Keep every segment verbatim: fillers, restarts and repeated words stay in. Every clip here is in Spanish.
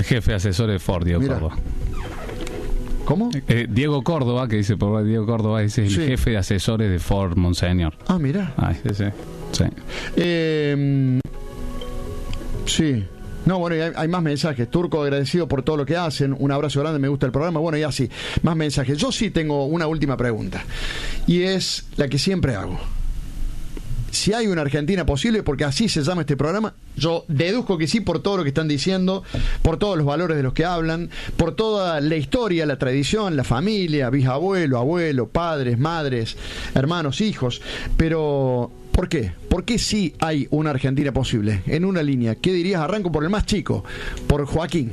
jefe asesor de Ford, Diego Mirá. Córdoba. ¿Cómo? Eh, Diego Córdoba, que dice por Diego Córdoba, ese es el Sí. jefe de asesores de Ford Monseñor. Ah, mira. Ay, sí, sí. Sí. Eh, sí. No, bueno, y hay, hay más mensajes. Turco, agradecido por todo lo que hacen. Un abrazo grande, me gusta el programa. Bueno, y así, más mensajes. Yo sí tengo una última pregunta. Y es la que siempre hago. Si hay una Argentina posible, porque así se llama este programa, yo deduzco que sí por todo lo que están diciendo, por todos los valores de los que hablan, por toda la historia, la tradición, la familia, bisabuelo, abuelo, padres, madres, hermanos, hijos. Pero, ¿por qué? ¿Por qué sí hay una Argentina posible? En una línea, ¿qué dirías? Arranco por el más chico, por Joaquín.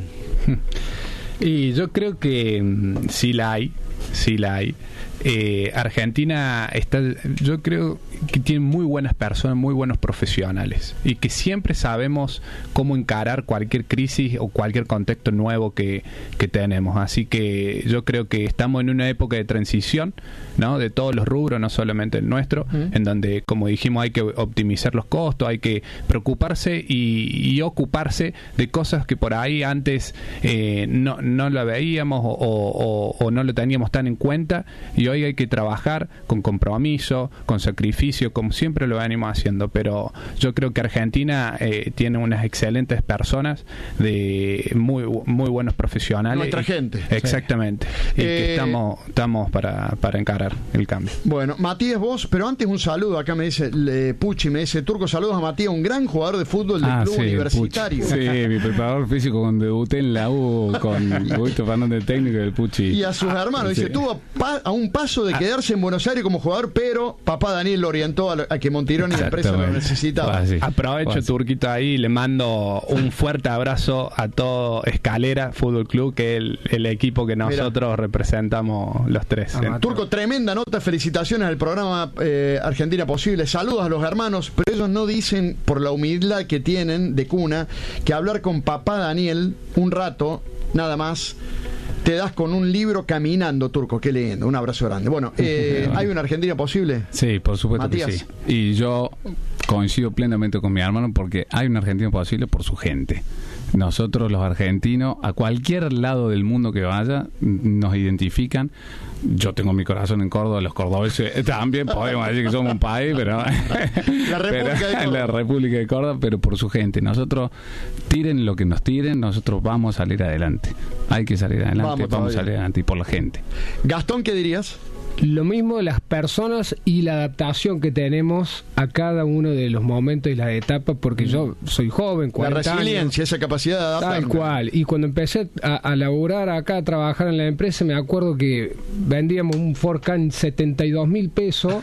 Y yo creo que mm, sí la hay, sí la hay. Eh, Argentina está, yo creo que tiene muy buenas personas, muy buenos profesionales y que siempre sabemos cómo encarar cualquier crisis o cualquier contexto nuevo que, que tenemos. Así que yo creo que estamos en una época de transición, ¿no? De todos los rubros, no solamente el nuestro, mm. en donde, como dijimos, hay que optimizar los costos, hay que preocuparse y, y ocuparse de cosas que por ahí antes eh, no, no lo veíamos o, o, o no lo teníamos tan en cuenta, y hoy hay que trabajar con compromiso, con sacrificio, como siempre lo venimos haciendo. Pero yo creo que Argentina eh, tiene unas excelentes personas, de muy muy buenos profesionales. Nuestra y, gente. Exactamente. Y eh, que estamos, estamos para, para encarar el cambio. Bueno, Matías, vos, pero antes un saludo. Acá me dice le, Puchi, me dice Turco, saludos a Matías, un gran jugador de fútbol del ah, club sí, universitario. Puchi. Sí, mi preparador físico cuando debuté en la U con Gusto Fernández, técnico del Puchi. Y a sus hermanos, sí. dice, tuvo a, pa, a un paso de quedarse en Buenos Aires como jugador, pero papá Daniel lo orientó a, lo, a que Montirón y la empresa lo necesitaba. Ah, sí. Aprovecho, Turquito, ahí y le mando un fuerte abrazo a todo Escalera Fútbol Club, que es el, el equipo que nosotros Mira. representamos los tres. Ah, Turco, tremenda nota, felicitaciones al programa eh, Argentina Posible, saludos a los hermanos, pero ellos no dicen, por la humildad que tienen de cuna, que hablar con papá Daniel un rato, nada más, te das con un libro caminando, Turco, qué leyendo. Un abrazo grande. Bueno, eh, ¿hay una Argentina posible? Sí, por supuesto, Matías, que sí. Y yo coincido plenamente con mi hermano, porque hay una Argentina posible por su gente. Nosotros los argentinos, a cualquier lado del mundo que vaya, nos identifican. Yo tengo mi corazón en Córdoba, los cordobeses también podemos decir que somos un país, pero la República, pero, de Córdoba. la República de Córdoba, pero por su gente. Nosotros, tiren lo que nos tiren, nosotros vamos a salir adelante. Hay que salir adelante, vamos, vamos a salir adelante, y por la gente. Gastón, ¿qué dirías? Lo mismo de las personas y la adaptación que tenemos a cada uno de los momentos y las etapas, porque yo soy joven, cuarenta la resiliencia, años, esa capacidad de adaptarme. Tal cual. Y cuando empecé a, a laburar acá, a trabajar en la empresa, me acuerdo que vendíamos un Ford Ka setenta y dos mil pesos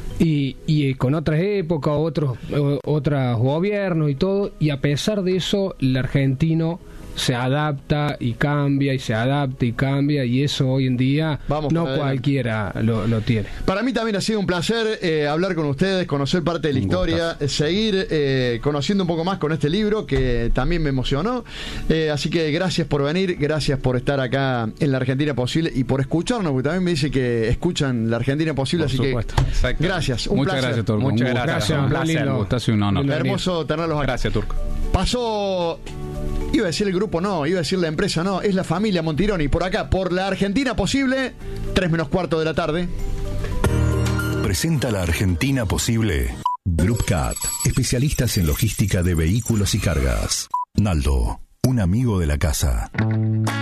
y, y con otras épocas, otros, otros gobiernos y todo, y a pesar de eso, el argentino se adapta y cambia y se adapta y cambia, y eso hoy en día Vamos no cualquiera lo, lo tiene. Para mí también ha sido un placer eh, hablar con ustedes, conocer parte de la un historia, gustazo. seguir eh, conociendo un poco más con este libro que también me emocionó, eh, así que gracias por venir, gracias por estar acá en La Argentina Posible y por escucharnos, porque también me dice que escuchan La Argentina Posible, por así supuesto. que Exacto. gracias, un Muchas placer. gracias, Turco. Muchas un gracias, gracias. un placer, un gustazo y un honor. Hermoso tenerlos acá. Gracias, Turco. Pasó, iba a decir el grupo, no, iba a decir la empresa, no, es la familia Montironi, por acá, por La Argentina Posible, tres menos cuarto de la tarde. Presenta La Argentina Posible. Group Cat, especialistas en logística de vehículos y cargas. Naldo, un amigo de la casa.